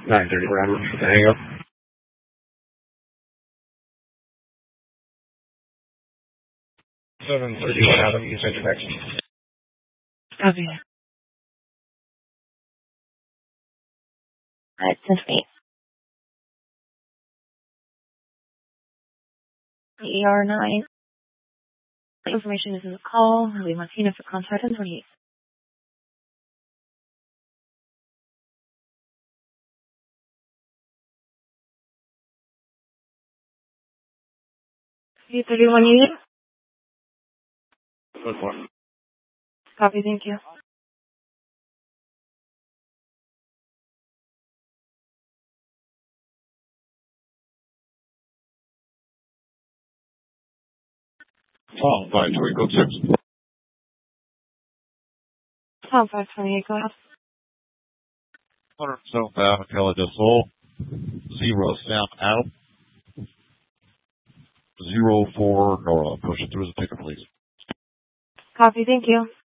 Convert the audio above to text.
9:30 Brad for the hang up. 7:30 Adam, you sent your text. Copy. Alright, send me. ER9. Information is in the call. Lee Martina for contact and 28. U31 unit. Good for. Copy, thank you. Oh, fine, so we go 6. Tom 528, go ahead. 100 southbound, Kelly del Sol. 0 south out. 04 Nora. Push it through the ticket, please. Copy, thank you.